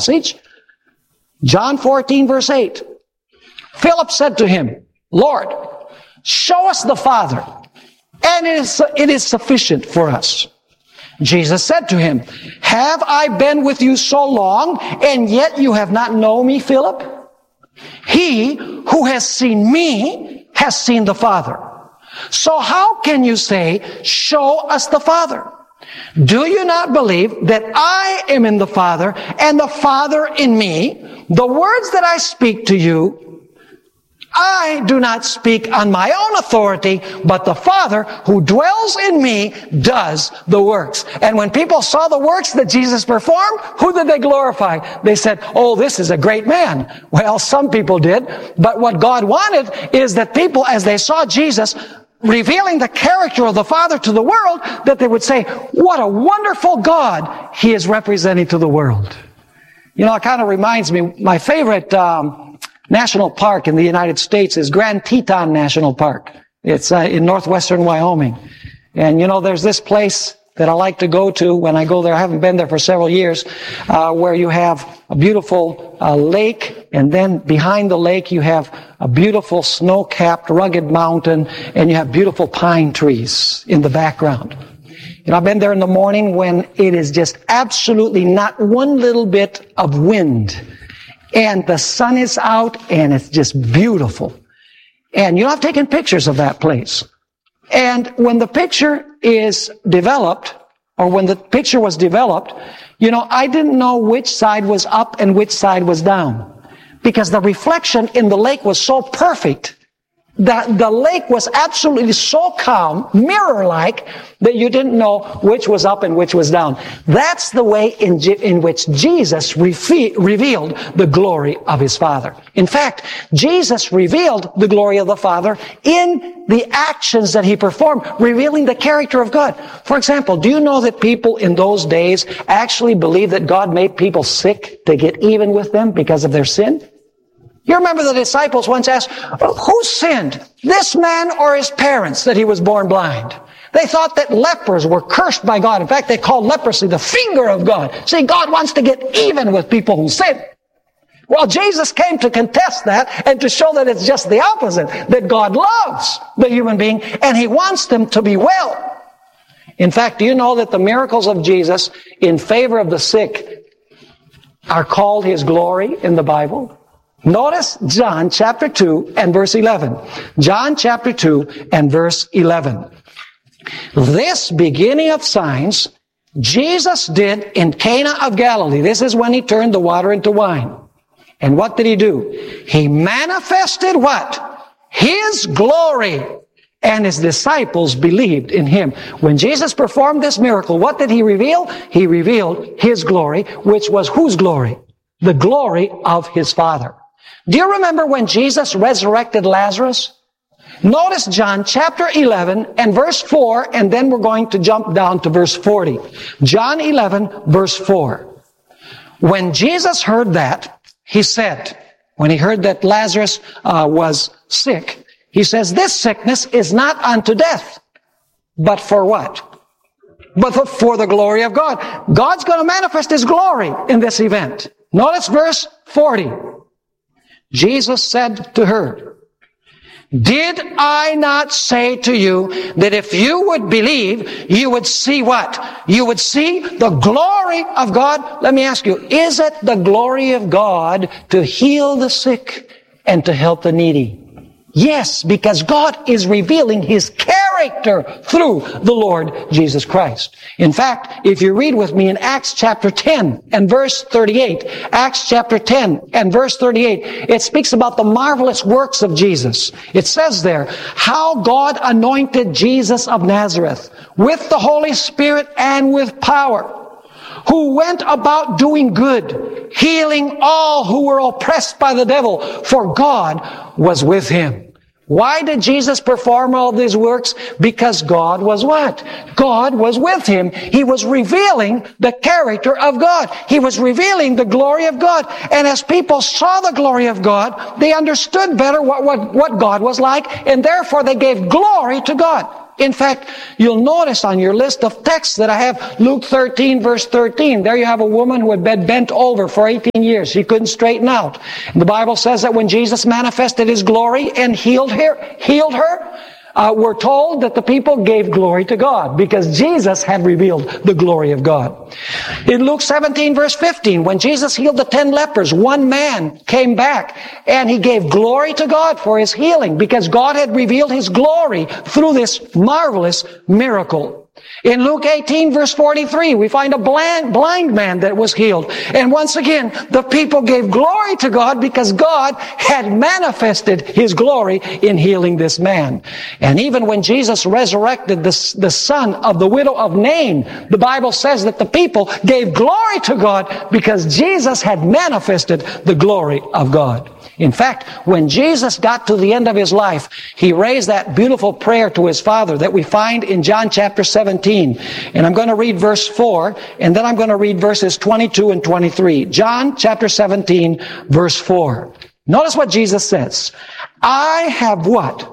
passage. John 14, verse 8. Philip said to him, Lord, show us the Father, and it is sufficient for us. Jesus said to him, have I been with you so long, and yet you have not known me, Philip? He who has seen me has seen the Father. So how can you say, show us the Father? Do you not believe that I am in the Father, and the Father in me? The words that I speak to you, I do not speak on my own authority, but the Father who dwells in me does the works. And when people saw the works that Jesus performed, who did they glorify? They said, oh, this is a great man. Well, some people did, but what God wanted is that people, as they saw Jesus revealing the character of the Father to the world, that they would say, what a wonderful God He is representing to the world. You know, it kind of reminds me, my favorite national park in the United States is Grand Teton National Park. It's in northwestern Wyoming. And you know, there's this place that I like to go to when I go there. I haven't been there for several years, where you have a beautiful lake, and then behind the lake you have a beautiful snow-capped rugged mountain, and you have beautiful pine trees in the background. You know, I've been there in the morning when it is just absolutely not one little bit of wind. And the sun is out, and it's just beautiful. And you know, I've taken pictures of that place. And when the picture is developed, or when the picture was developed, you know, I didn't know which side was up and which side was down. Because the reflection in the lake was so perfect that the lake was absolutely so calm, mirror-like, that you didn't know which was up and which was down. That's the way in which Jesus revealed the glory of His Father. In fact, Jesus revealed the glory of the Father in the actions that He performed, revealing the character of God. For example, do you know that people in those days actually believed that God made people sick to get even with them because of their sin? You remember the disciples once asked, who sinned, this man or his parents, that he was born blind? They thought that lepers were cursed by God. In fact, they called leprosy the finger of God. See, God wants to get even with people who sin. Well, Jesus came to contest that and to show that it's just the opposite, that God loves the human being and He wants them to be well. In fact, do you know that the miracles of Jesus in favor of the sick are called His glory in the Bible? Notice John chapter 2 and verse 11. John chapter 2 and verse 11. This beginning of signs Jesus did in Cana of Galilee. This is when He turned the water into wine. And what did He do? He manifested what? His glory. And His disciples believed in Him. When Jesus performed this miracle, what did He reveal? He revealed His glory, which was whose glory? The glory of His Father. Do you remember when Jesus resurrected Lazarus? Notice John chapter 11 and verse 4, and then we're going to jump down to verse 40. John 11, verse 4. When Jesus heard that, He said, when He heard that Lazarus was sick, He says, this sickness is not unto death, but for what? But for the glory of God. God's going to manifest His glory in this event. Notice verse 40. Jesus said to her, did I not say to you that if you would believe, you would see what? You would see the glory of God? Let me ask you, is it the glory of God to heal the sick and to help the needy? Yes, because God is revealing His character through the Lord Jesus Christ. In fact, if you read with me in Acts chapter 10 and verse 38, Acts chapter 10 and verse 38, it speaks about the marvelous works of Jesus. It says there, how God anointed Jesus of Nazareth with the Holy Spirit and with power, who went about doing good, healing all who were oppressed by the devil, for God was with Him. Why did Jesus perform all these works? Because God was what? God was with Him. He was revealing the character of God. He was revealing the glory of God. And as people saw the glory of God, they understood better what God was like, and therefore they gave glory to God. In fact, you'll notice on your list of texts that I have Luke 13, verse 13. There you have a woman who had been bent over for 18 years. She couldn't straighten out. And the Bible says that when Jesus manifested His glory and healed her, we're told that the people gave glory to God because Jesus had revealed the glory of God. In Luke 17 verse 15, when Jesus healed the 10 lepers, one man came back and he gave glory to God for his healing because God had revealed His glory through this marvelous miracle. In Luke 18 verse 43, we find a blind man that was healed. And once again, the people gave glory to God because God had manifested His glory in healing this man. And even when Jesus resurrected the son of the widow of Nain, the Bible says that the people gave glory to God because Jesus had manifested the glory of God. In fact, when Jesus got to the end of His life, He raised that beautiful prayer to His Father that we find in John chapter 17. And I'm going to read verse 4, and then I'm going to read verses 22 and 23. John chapter 17, verse 4. Notice what Jesus says. I have what?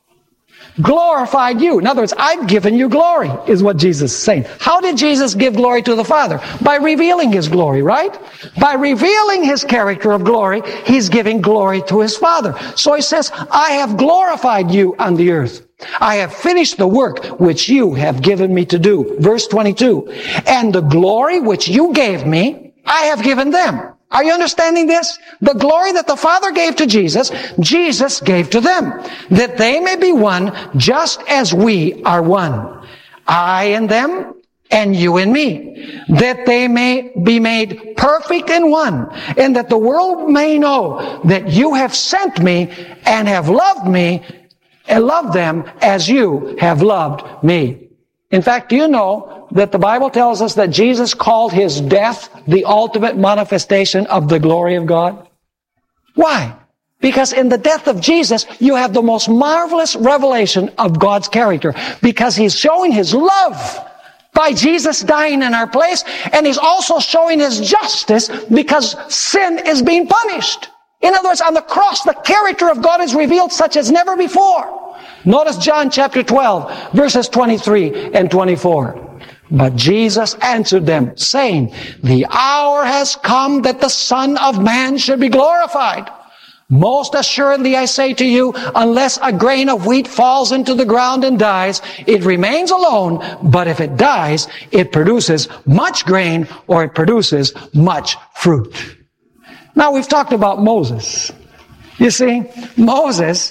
Glorified you. In other words, I've given you glory, is what Jesus is saying. How did Jesus give glory to the Father? By revealing His glory, right? By revealing His character of glory, He's giving glory to His Father. So He says, I have glorified you on the earth. I have finished the work which you have given me to do. Verse 22. And the glory which you gave me, I have given them. Are you understanding this? The glory that the Father gave to Jesus, Jesus gave to them, that they may be one just as we are one. I in them, and you in me, that they may be made perfect in one, and that the world may know that you have sent me and have loved me and loved them as you have loved me. In fact, do you know that the Bible tells us that Jesus called His death the ultimate manifestation of the glory of God? Why? Because in the death of Jesus, you have the most marvelous revelation of God's character. Because He's showing His love by Jesus dying in our place, and He's also showing His justice because sin is being punished. In other words, on the cross, the character of God is revealed such as never before. Notice John chapter 12, verses 23 and 24. But Jesus answered them, saying, the hour has come that the Son of Man should be glorified. Most assuredly I say to you, unless a grain of wheat falls into the ground and dies, it remains alone, but if it dies, it produces much grain, or it produces much fruit. Now we've talked about Moses. You see, Moses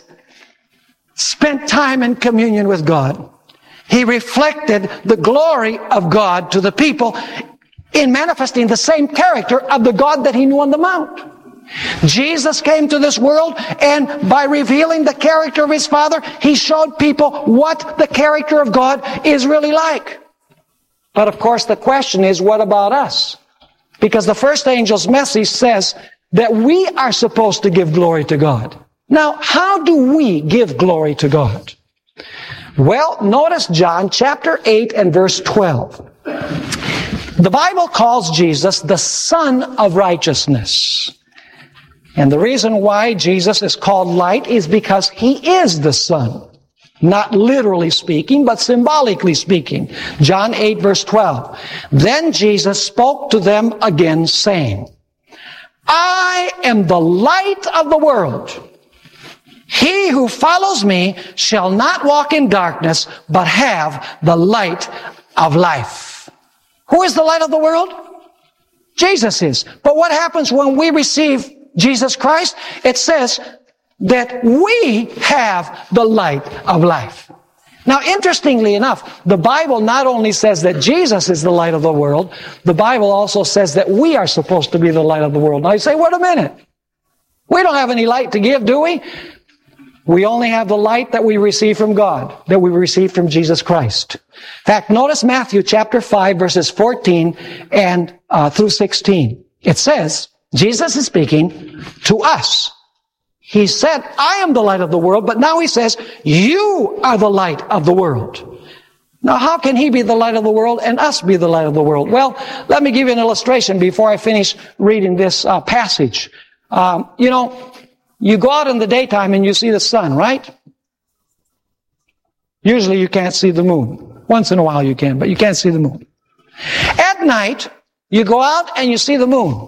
spent time in communion with God. He reflected the glory of God to the people in manifesting the same character of the God that he knew on the mount. Jesus came to this world, and by revealing the character of His Father, He showed people what the character of God is really like. But of course the question is, what about us? Because the first angel's message says that we are supposed to give glory to God. Now, how do we give glory to God? Well, notice John chapter 8 and verse 12. The Bible calls Jesus the Son of Righteousness. And the reason why Jesus is called light is because He is the Son. Not literally speaking, but symbolically speaking. John 8 verse 12. Then Jesus spoke to them again, saying, I am the light of the world. He who follows me shall not walk in darkness, but have the light of life. Who is the light of the world? Jesus is. But what happens when we receive Jesus Christ? It says that we have the light of life. Now, interestingly enough, the Bible not only says that Jesus is the light of the world, the Bible also says that we are supposed to be the light of the world. Now you say, wait a minute. We don't have any light to give, do we? We only have the light that we receive from God, that we receive from Jesus Christ. In fact, notice Matthew chapter 5, verses 14 and through 16. It says, Jesus is speaking to us. He said, I am the light of the world, but now He says, you are the light of the world. Now, how can He be the light of the world and us be the light of the world? Well, let me give you an illustration before I finish reading this passage. You go out in the daytime and you see the sun, right? Usually you can't see the moon. Once in a while you can, but you can't see the moon. At night, you go out and you see the moon.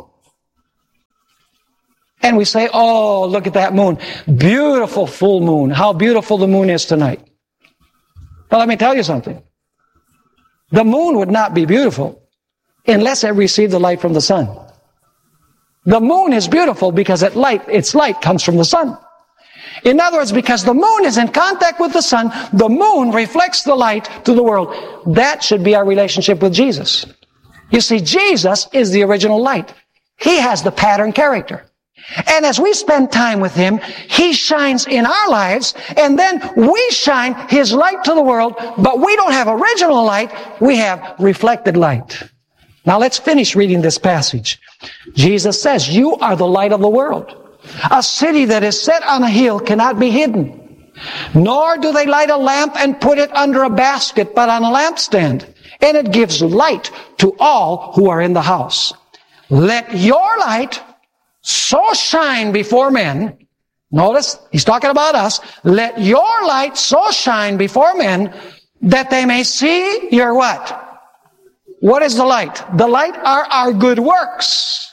And we say, oh, look at that moon. Beautiful full moon. How beautiful the moon is tonight. But let me tell you something. The moon would not be beautiful unless it received the light from the sun. The moon is beautiful because its light comes from the sun. In other words, because the moon is in contact with the sun, the moon reflects the light to the world. That should be our relationship with Jesus. You see, Jesus is the original light. He has the pattern character. And as we spend time with Him, He shines in our lives, and then we shine His light to the world, but we don't have original light, we have reflected light. Now let's finish reading this passage. Jesus says, you are the light of the world. A city that is set on a hill cannot be hidden. Nor do they light a lamp and put it under a basket, but on a lampstand, and it gives light to all who are in the house. Let your light so shine before men. Notice, he's talking about us. Let your light so shine before men that they may see your what? What is the light? The light are our good works.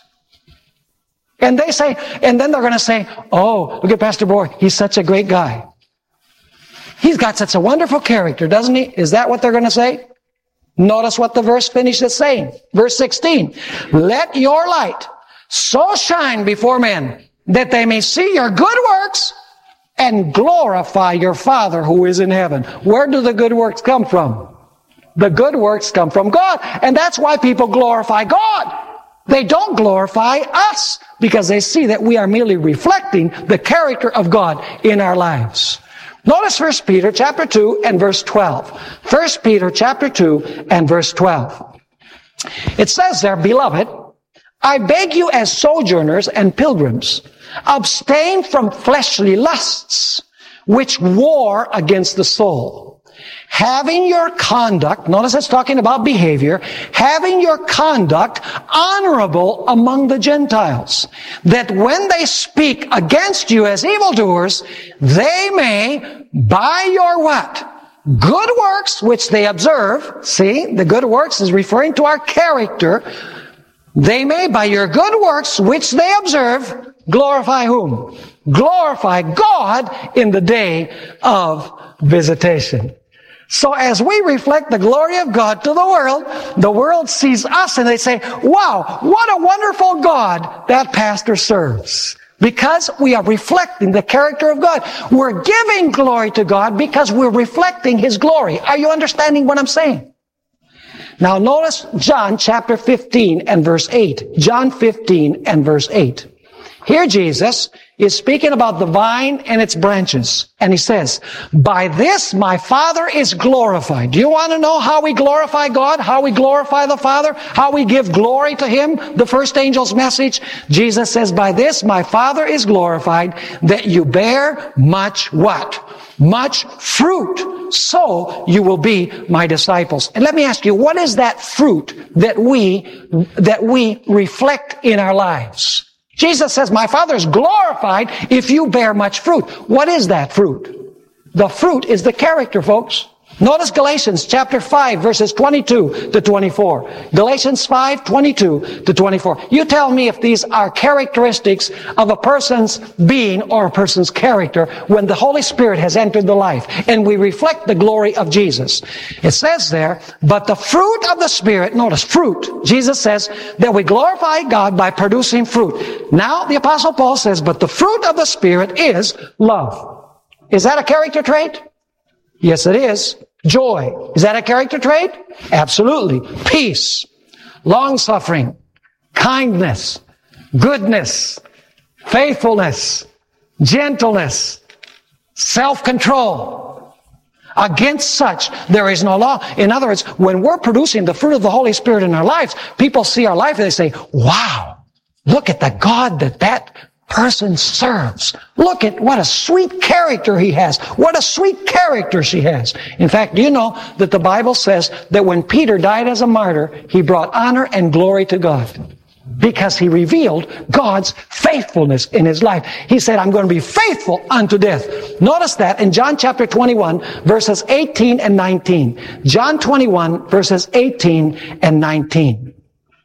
And they say, and then they're going to say, oh, look at Pastor Bohr. He's such a great guy. He's got such a wonderful character, doesn't he? Is that what they're going to say? Notice what the verse finishes saying. Verse 16. Let your light so shine before men that they may see your good works and glorify your Father who is in heaven. Where do the good works come from? The good works come from God. And that's why people glorify God. They don't glorify us because they see that we are merely reflecting the character of God in our lives. Notice 1 Peter chapter 2 and verse 12. 1 Peter chapter 2 and verse 12. It says there, beloved, I beg you as sojourners and pilgrims, abstain from fleshly lusts, which war against the soul. Having your conduct, notice it's talking about behavior, having your conduct honorable among the Gentiles, that when they speak against you as evildoers, they may, by your what? Good works, which they observe, see, the good works is referring to our character, they may, by your good works, which they observe, glorify whom? Glorify God in the day of visitation. So as we reflect the glory of God to the world sees us and they say, wow, what a wonderful God that pastor serves. Because we are reflecting the character of God. We're giving glory to God because we're reflecting His glory. Are you understanding what I'm saying? Now notice John chapter 15 and verse 8. John 15 and verse 8. Here Jesus is speaking about the vine and its branches. And He says, by this my Father is glorified. Do you want to know how we glorify God? How we glorify the Father? How we give glory to Him? The first angel's message. Jesus says, by this my Father is glorified, that you bear much what? Much fruit. So you will be my disciples. And let me ask you, what is that fruit that we reflect in our lives? Jesus says, my Father is glorified if you bear much fruit. What is that fruit? The fruit is the character, folks. Notice Galatians chapter 5, verses 22 to 24. Galatians 5, 22 to 24. You tell me if these are characteristics of a person's being or a person's character when the Holy Spirit has entered the life and we reflect the glory of Jesus. It says there, but the fruit of the Spirit, notice fruit. Jesus says that we glorify God by producing fruit. Now the Apostle Paul says, but the fruit of the Spirit is love. Is that a character trait? Yes, it is. Joy. Is that a character trait? Absolutely. Peace, long-suffering, kindness, goodness, faithfulness, gentleness, self-control. Against such, there is no law. In other words, when we're producing the fruit of the Holy Spirit in our lives, people see our life and they say, wow, look at the God that person serves. Look at what a sweet character he has. What a sweet character she has. In fact, do you know that the Bible says that when Peter died as a martyr, he brought honor and glory to God? because he revealed God's faithfulness in his life. He said, I'm going to be faithful unto death. Notice that in John chapter 21, verses 18 and 19. John 21, verses 18 and 19.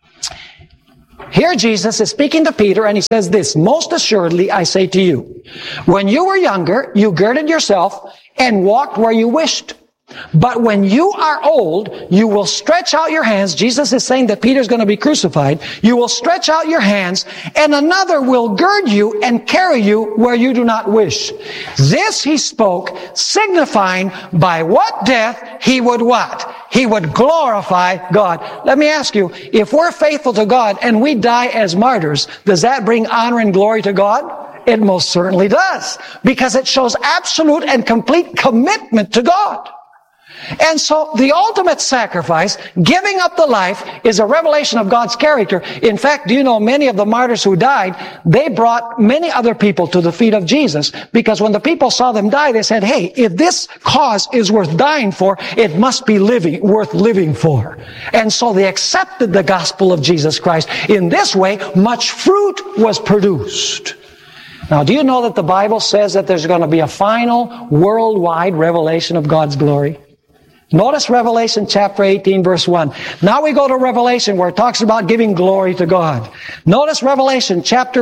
Here Jesus is speaking to Peter, and he says this, most assuredly I say to you, when you were younger, you girded yourself and walked where you wished. But when you are old, you will stretch out your hands. Jesus is saying that Peter's going to be crucified. You will stretch out your hands, and another will gird you and carry you where you do not wish. This he spoke, signifying by what death he would what? He would glorify God. Let me ask you, if we're faithful to God and we die as martyrs, does that bring honor and glory to God? It most certainly does, because it shows absolute and complete commitment to God. And so the ultimate sacrifice, giving up the life, is a revelation of God's character. In fact, do you know many of the martyrs who died, they brought many other people to the feet of Jesus, because when the people saw them die, they said, hey, if this cause is worth dying for, it must be worth living for. And so they accepted the gospel of Jesus Christ. In this way, much fruit was produced. Now, do you know that the Bible says that there's going to be a final worldwide revelation of God's glory? Notice Revelation chapter 18, verse 1. Now we go to Revelation where it talks about giving glory to God. Notice Revelation chapter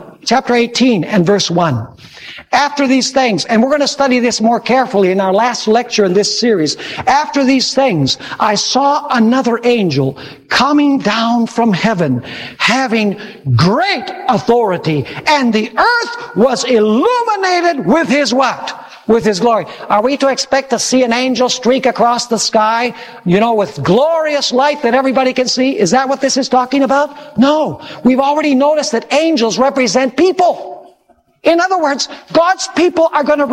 18 and verse 1. After these things, and we're going to study this more carefully in our last lecture in this series. After these things, I saw another angel coming down from heaven, having great authority, and the earth was illuminated with his what? With his glory. Are we to expect to see an angel streak across the sky, with glorious light that everybody can see? Is that what this is talking about? No. We've already noticed that angels represent people. In other words, God's people are going to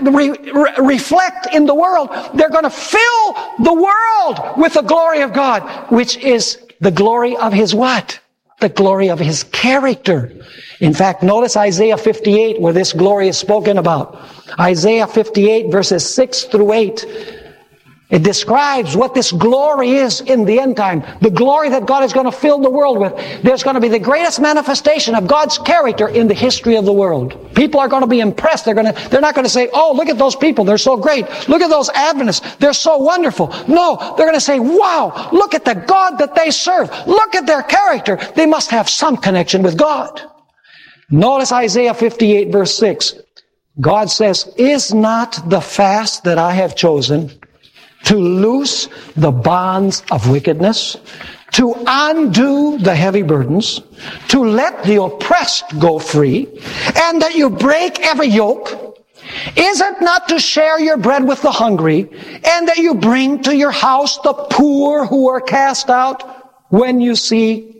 reflect in the world. They're going to fill the world with the glory of God, which is the glory of his what? The glory of his character. In fact, notice Isaiah 58 where this glory is spoken about. Isaiah 58 verses 6 through 8. It describes what this glory is in the end time. The glory that God is going to fill the world with. There's going to be the greatest manifestation of God's character in the history of the world. People are going to be impressed. They're not going to say, oh, look at those people. They're so great. Look at those Adventists. They're so wonderful. No, they're going to say, wow, look at the God that they serve. Look at their character. They must have some connection with God. Notice Isaiah 58 verse 6. God says, is not the fast that I have chosen to loose the bonds of wickedness, to undo the heavy burdens, to let the oppressed go free, and that you break every yoke? Is it not to share your bread with the hungry, and that you bring to your house the poor who are cast out when you see?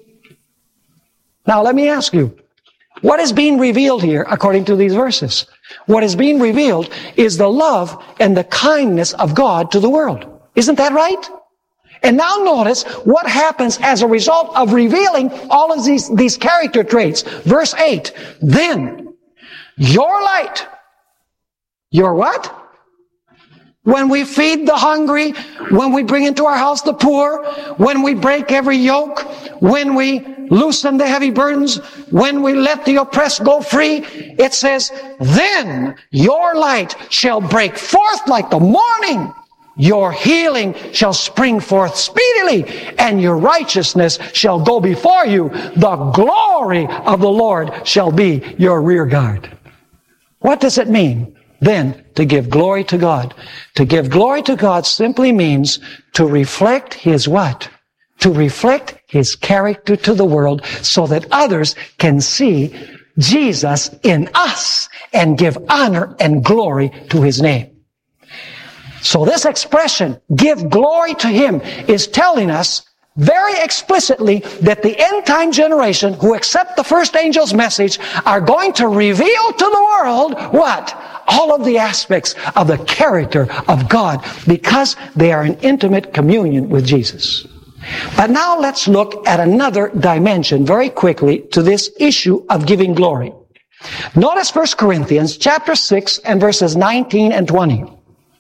Now let me ask you, what is being revealed here according to these verses? What is being revealed is the love and the kindness of God to the world. Isn't that right? And now notice what happens as a result of revealing all of these character traits. Verse 8, then your light, your what? When we feed the hungry, when we bring into our house the poor, when we break every yoke, when we loosen the heavy burdens, when we let the oppressed go free, it says, then your light shall break forth like the morning. Your healing shall spring forth speedily, and your righteousness shall go before you. The glory of the Lord shall be your rear guard. What does it mean, then, to give glory to God? To give glory to God simply means to reflect his what? To reflect his character to the world so that others can see Jesus in us and give honor and glory to his name. So this expression, give glory to him, is telling us very explicitly that the end time generation who accept the first angel's message are going to reveal to the world what? All of the aspects of the character of God because they are in intimate communion with Jesus. But now let's look at another dimension very quickly to this issue of giving glory. Notice 1 Corinthians chapter 6 and verses 19 and 20.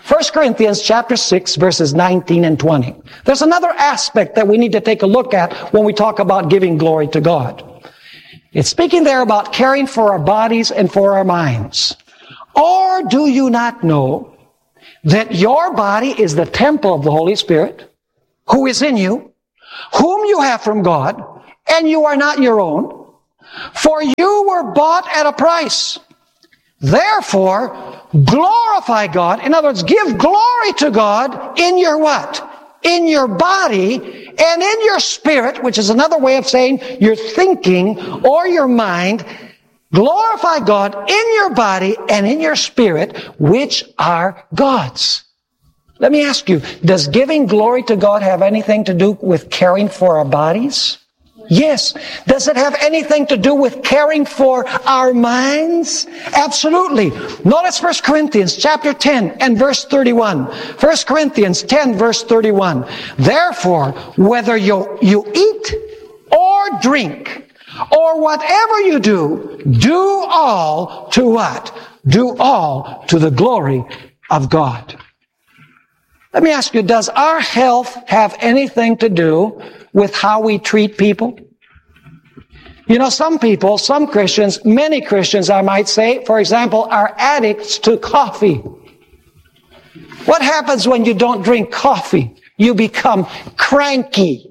1 Corinthians chapter 6, verses 19 and 20. There's another aspect that we need to take a look at when we talk about giving glory to God. It's speaking there about caring for our bodies and for our minds. Or do you not know that your body is the temple of the Holy Spirit, who is in you, whom you have from God, and you are not your own? For you were bought at a price. Therefore, glorify God. In other words, give glory to God in your what? In your body and in your spirit, which is another way of saying your thinking or your mind. Glorify God in your body and in your spirit, which are God's. Let me ask you, does giving glory to God have anything to do with caring for our bodies? Yes. Does it have anything to do with caring for our minds? Absolutely. Notice 1 Corinthians chapter 10 and verse 31. 1 Corinthians 10 verse 31. Therefore, whether you eat or drink or whatever you do, do all to what? Do all to the glory of God. Let me ask you, does our health have anything to do with how we treat people? You know, some people, some Christians, many Christians, I might say, for example, are addicts to coffee. What happens when you don't drink coffee? You become cranky.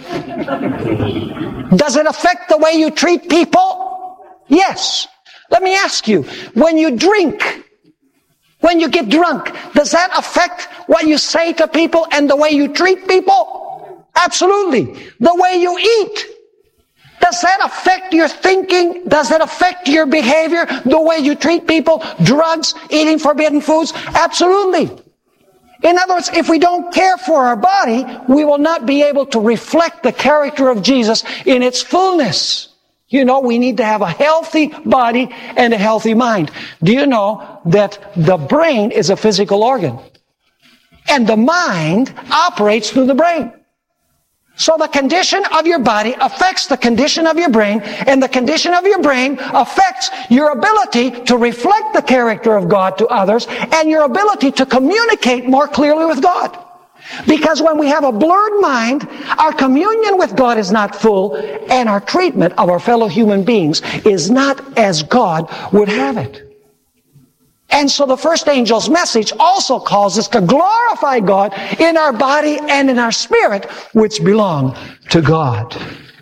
Does it affect the way you treat people? Yes. Let me ask you, when you drink, when you get drunk, does that affect what you say to people and the way you treat people? Absolutely. The way you eat. Does that affect your thinking? Does it affect your behavior? The way you treat people? Drugs? Eating forbidden foods? Absolutely. In other words, if we don't care for our body, we will not be able to reflect the character of Jesus in its fullness. You know, we need to have a healthy body and a healthy mind. Do you know that the brain is a physical organ? And the mind operates through the brain. So the condition of your body affects the condition of your brain, and the condition of your brain affects your ability to reflect the character of God to others, and your ability to communicate more clearly with God. Because when we have a blurred mind, our communion with God is not full, and our treatment of our fellow human beings is not as God would have it. And so the first angel's message also calls us to glorify God in our body and in our spirit, which belong to God.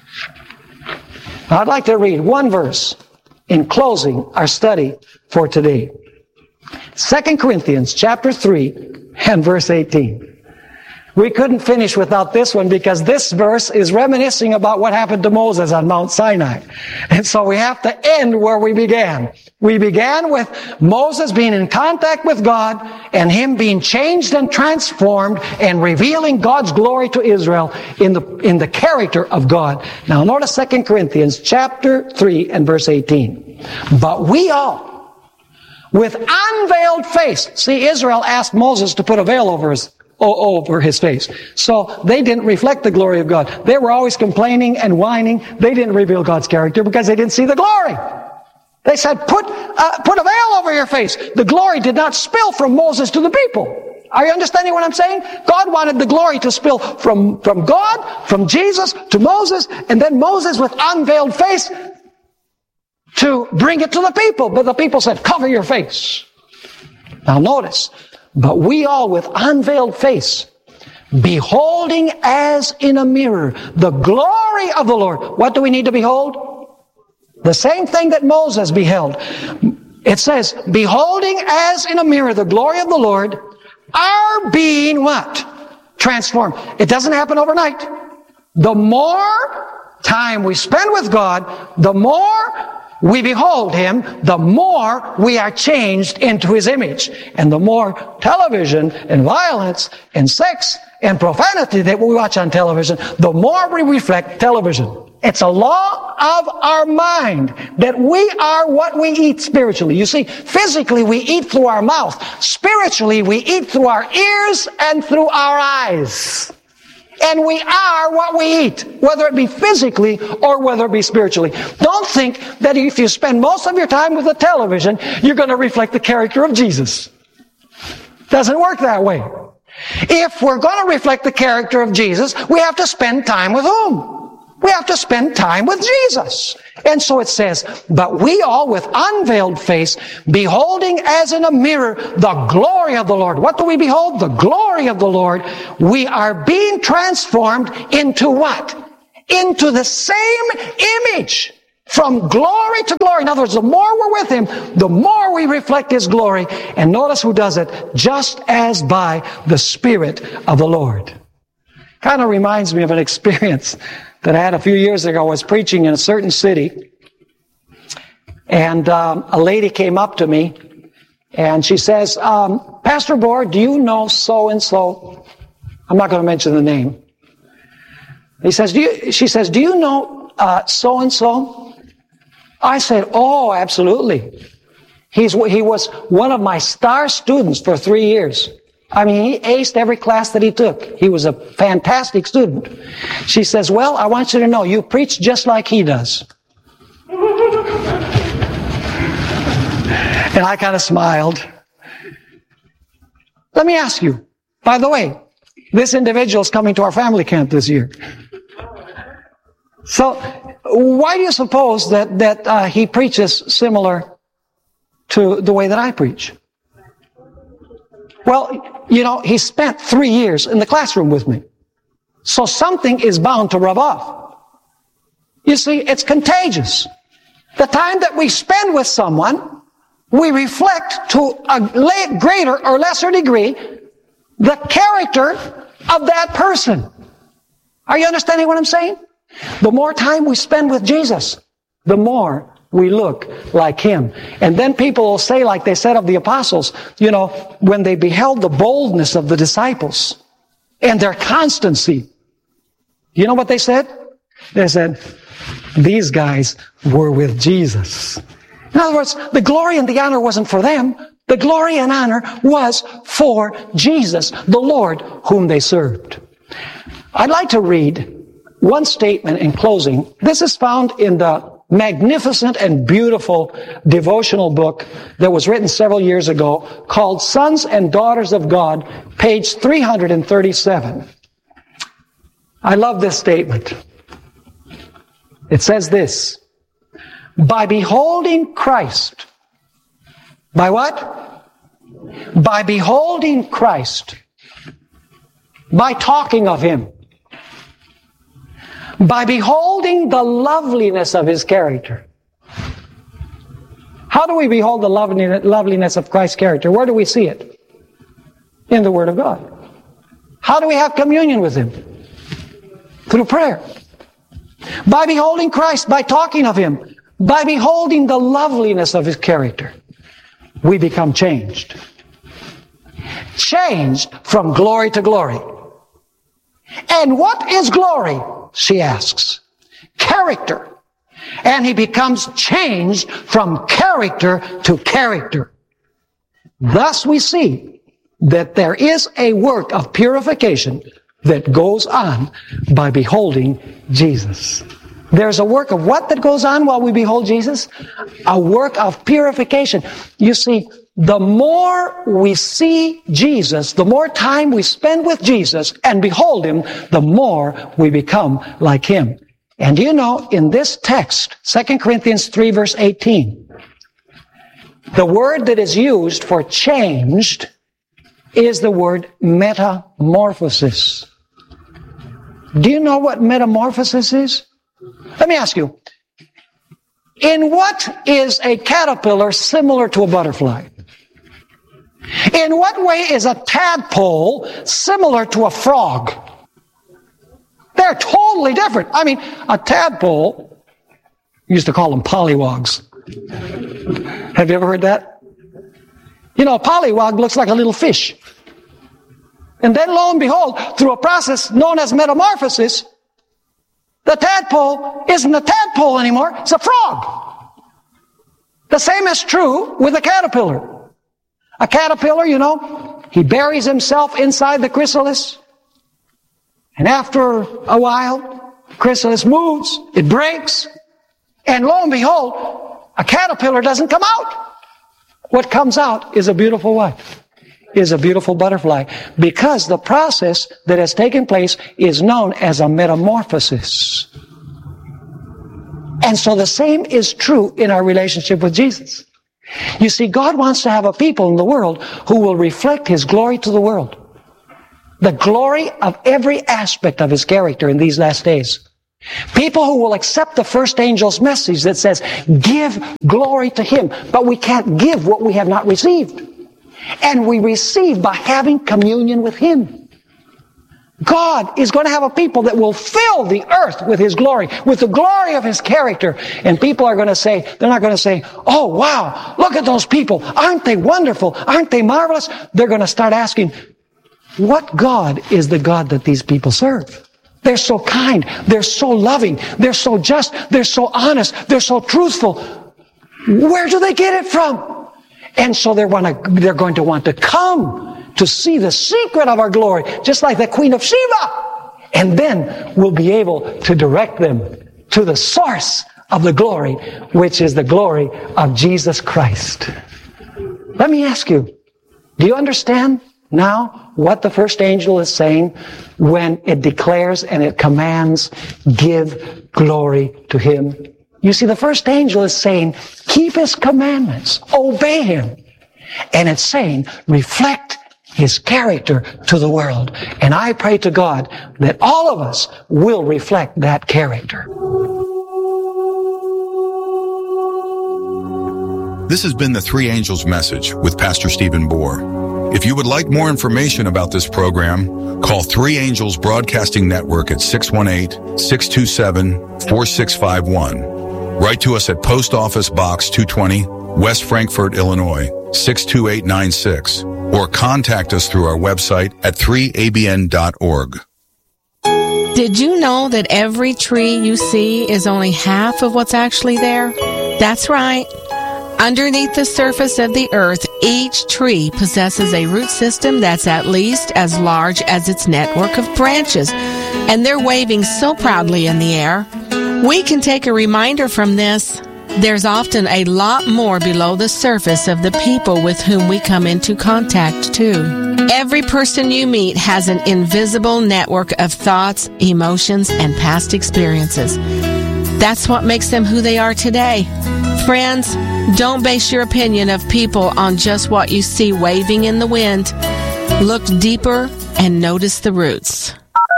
Now, I'd like to read one verse in closing our study for today. 2 Corinthians chapter 3 and verse 18. We couldn't finish without this one because this verse is reminiscing about what happened to Moses on Mount Sinai. And so we have to end where we began. We began with Moses being in contact with God and him being changed and transformed and revealing God's glory to Israel in the character of God. Now notice 2 Corinthians chapter 3 and verse 18. But we all, with unveiled face. See, Israel asked Moses to put a veil over his face. So they didn't reflect the glory of God. They were always complaining and whining. They didn't reveal God's character because they didn't see the glory. They said, put a veil over your face. The glory did not spill from Moses to the people. Are you understanding what I'm saying? God wanted the glory to spill from God, from Jesus to Moses, and then Moses with unveiled face to bring it to the people. But the people said, cover your face. Now notice, but we all with unveiled face, beholding as in a mirror the glory of the Lord. What do we need to behold? The same thing that Moses beheld. It says, beholding as in a mirror the glory of the Lord, are being what? Transformed. It doesn't happen overnight. The more time we spend with God, the more we behold Him, the more we are changed into His image. And the more television and violence and sex and profanity that we watch on television, the more we reflect television. It's a law of our mind that we are what we eat spiritually. You see, physically we eat through our mouth. Spiritually we eat through our ears and through our eyes. And we are what we eat, whether it be physically or whether it be spiritually. Don't think that if you spend most of your time with the television, you're going to reflect the character of Jesus. Doesn't work that way. If we're going to reflect the character of Jesus, we have to spend time with whom? We have to spend time with Jesus. And so it says, but we all with unveiled face, beholding as in a mirror the glory of the Lord. What do we behold? The glory of the Lord. We are being transformed into what? Into the same image. From glory to glory. In other words, the more we're with Him, the more we reflect His glory. And notice who does it. Just as by the Spirit of the Lord. Kind of reminds me of an experience that I had a few years ago. I was preaching in a certain city. And a lady came up to me. And she says, Pastor Bohr, do you know so-and-so? I'm not going to mention the name. She says, do you know so-and-so? I said, oh, absolutely. He was one of my star students for 3 years. I mean, he aced every class that he took. He was a fantastic student. She says, well, I want you to know, you preach just like he does. And I kind of smiled. Let me ask you, by the way, this individual is coming to our family camp this year. So, why do you suppose that he preaches similar to the way that I preach? Well, you know, he spent 3 years in the classroom with me. So something is bound to rub off. You see, it's contagious. The time that we spend with someone, we reflect to a greater or lesser degree the character of that person. Are you understanding what I'm saying? The more time we spend with Jesus, the more we look like Him. And then people will say, like they said of the apostles, you know, when they beheld the boldness of the disciples and their constancy, you know what they said? They said, these guys were with Jesus. In other words, the glory and the honor wasn't for them. The glory and honor was for Jesus, the Lord whom they served. I'd like to read one statement in closing. This is found in the magnificent and beautiful devotional book that was written several years ago called Sons and Daughters of God, page 337. I love this statement. It says this, by beholding Christ, by what? By beholding Christ, by talking of Him, by beholding the loveliness of His character. How do we behold the loveliness of Christ's character? Where do we see it? In the Word of God. How do we have communion with Him? Through prayer. By beholding Christ, by talking of Him, by beholding the loveliness of His character, we become changed. Changed from glory to glory. And what is glory? She asks. Character. And he becomes changed from character to character. Thus we see that there is a work of purification that goes on by beholding Jesus. There's a work of what that goes on while we behold Jesus? A work of purification. You see, the more we see Jesus, the more time we spend with Jesus and behold Him, the more we become like Him. And you know, in this text, 2 Corinthians 3 verse 18, the word that is used for changed is the word metamorphosis. Do you know what metamorphosis is? Let me ask you, in what is a caterpillar similar to a butterfly? In what way is a tadpole similar to a frog? They're totally different. I mean, a tadpole, we used to call them pollywogs. Have you ever heard that? You know, a pollywog looks like a little fish. And then lo and behold, through a process known as metamorphosis, the tadpole isn't a tadpole anymore, it's a frog. The same is true with a caterpillar. A caterpillar, you know, he buries himself inside the chrysalis. And after a while, the chrysalis moves, it breaks, and lo and behold, a caterpillar doesn't come out. What comes out is a beautiful what? is a beautiful butterfly, because the process that has taken place is known as a metamorphosis. And so the same is true in our relationship with Jesus. You see, God wants to have a people in the world who will reflect His glory to the world. The glory of every aspect of His character in these last days. People who will accept the first angel's message that says, give glory to Him. But we can't give what we have not received. And we receive by having communion with Him. God is going to have a people that will fill the earth with His glory, with the glory of His character. And people are going to say, they're not going to say, oh wow, look at those people. Aren't they wonderful? Aren't they marvelous? They're going to start asking, what God is the God that these people serve? They're so kind. They're so loving. They're so just. They're so honest. They're so truthful. Where do they get it from? And so they're going to want to come to see the secret of our glory, just like the Queen of Sheba. And then we'll be able to direct them to the source of the glory, which is the glory of Jesus Christ. Let me ask you, do you understand now what the first angel is saying when it declares and it commands, give glory to Him? You see, the first angel is saying, keep His commandments, obey Him. And it's saying, reflect His character to the world. And I pray to God that all of us will reflect that character. This has been the Three Angels Message with Pastor Stephen Bohr. If you would like more information about this program, call Three Angels Broadcasting Network at 618-627-4651. Write to us at Post Office Box 220, West Frankfort, Illinois, 62896. Or contact us through our website at 3abn.org. Did you know that every tree you see is only half of what's actually there? That's right. Underneath the surface of the earth, each tree possesses a root system that's at least as large as its network of branches, and they're waving so proudly in the air. We can take a reminder from this. There's often a lot more below the surface of the people with whom we come into contact, too. Every person you meet has an invisible network of thoughts, emotions, and past experiences. That's what makes them who they are today. Friends, don't base your opinion of people on just what you see waving in the wind. Look deeper and notice the roots.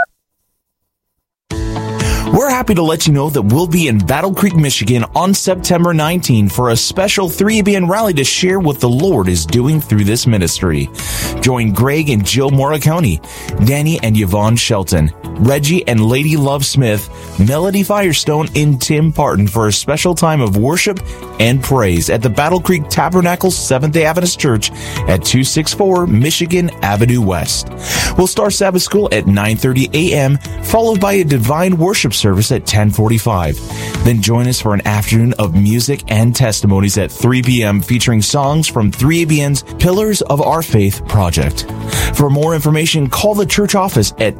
We're happy to let you know that we'll be in Battle Creek, Michigan on September 19 for a special 3ABN rally to share what the Lord is doing through this ministry. Join Greg and Jill Morricone, Danny and Yvonne Shelton, Reggie and Lady Love Smith, Melody Firestone, and Tim Parton for a special time of worship and praise at the Battle Creek Tabernacle Seventh-day Adventist Church at 264 Michigan Avenue West. We'll start Sabbath school at 9:30 a.m., followed by a divine worship service at 10:45. Then join us for an afternoon of music and testimonies at 3 p.m. featuring songs from 3ABN's Pillars of Our Faith project. For more information, call the church office at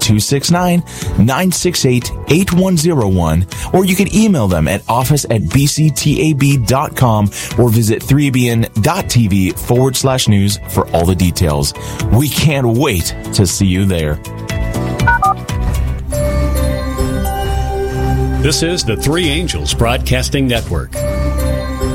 269-968-8101, or you can email them at office@bctab.com or visit 3abn.tv/news for all the details. We can't wait to see you there. This is the Three Angels Broadcasting Network.